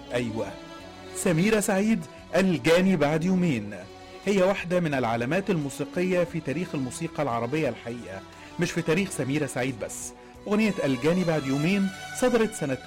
أيوة، سميرة سعيد الجاني بعد يومين هي واحدة من العلامات الموسيقية في تاريخ الموسيقى العربية الحقيقة، مش في تاريخ سميرة سعيد بس. أغنية الجاني بعد يومين صدرت سنة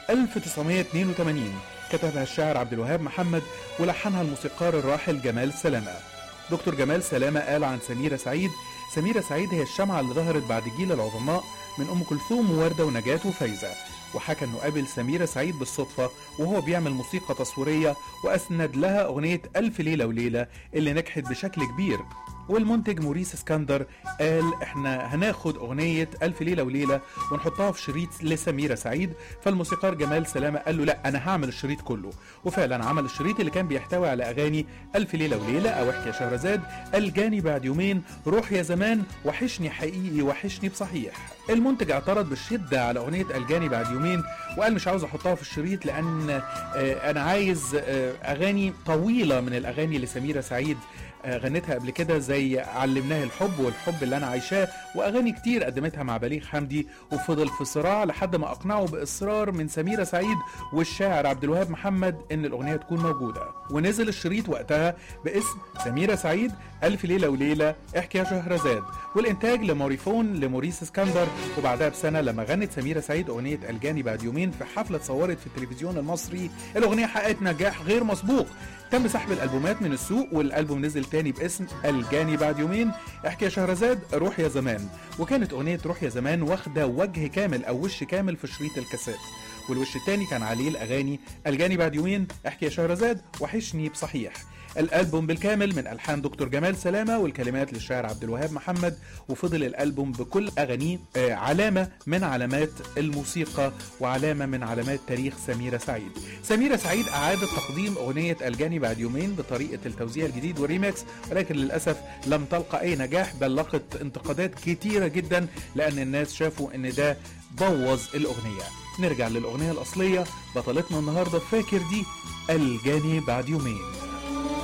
1982، كتبها الشاعر عبد الوهاب محمد ولحنها الموسيقار الراحل جمال سلامة. دكتور جمال سلامة قال عن سميرة سعيد: سميرة سعيد هي الشمعة اللي ظهرت بعد جيل العظماء من أم كلثوم ووردة ونجاة وفايزة. وحكى انه قابل سميرة سعيد بالصدفة وهو بيعمل موسيقى تصويرية، واسند لها اغنية ألف ليلة وليلة اللي نجحت بشكل كبير. والمنتج موريس اسكندر قال: احنا هناخد اغنية ألف ليلة وليلة ونحطها في شريط لسميرة سعيد. فالموسيقار جمال سلامة قال له: لا، انا هعمل الشريط كله. وفعلا عمل الشريط اللي كان بيحتوي على اغاني ألف ليلة وليلة، او احكي يا شهرزاد، الجاني بعد يومين، روح يا زمان، وحشني حقيقي وحشني بصحيح. المنتج اعترض بالشدة على اغنية الجاني بعد يومين وقال: مش عاوز احطها في الشريط لان انا عايز اغاني طويلة من الاغاني اللي سميرة سعيد غنتها قبل كده، زي علمناه الحب والحب اللي انا عايشاه، واغاني كتير قدمتها مع بليغ حمدي. وفضل في صراع لحد ما اقنعه باصرار من سميرة سعيد والشاعر عبد الوهاب محمد ان الاغنيه تكون موجوده. ونزل الشريط وقتها باسم سميرة سعيد ألف ليلة وليلة احكي يا شهرزاد، والانتاج لموريفون لموريس اسكندر. وبعدها بسنه لما غنت سميرة سعيد اغنيه الجاني بعد يومين في حفله اتصورت في التلفزيون المصري، الاغنيه حققت نجاح غير مسبوق. تم سحب الالبومات من السوق، والالبوم نزل تاني باسم الجاني بعد يومين احكي يا شهرزاد روح يا زمان. وكانت اغنيه روح يا زمان واخده وجه كامل او وش كامل في شريط الكاسيت، والوش التاني كان عليه الاغاني الجاني بعد يومين احكي يا شهرزاد وحشني بصحيح. الالبوم بالكامل من الحان دكتور جمال سلامة والكلمات للشاعر عبد الوهاب محمد. وفضل الالبوم بكل اغانيه علامه من علامات الموسيقى وعلامه من علامات تاريخ سميرة سعيد. سميرة سعيد اعادت تقديم اغنيه الجاني بعد يومين بطريقه التوزيع الجديد والريمكس، ولكن للاسف لم تلقى اي نجاح، بل لقت انتقادات كتيره جدا لان الناس شافوا ان ده بوظ الاغنيه. نرجع للاغنيه الاصليه، بطلتنا النهارده فاكر دي الجاني بعد يومين.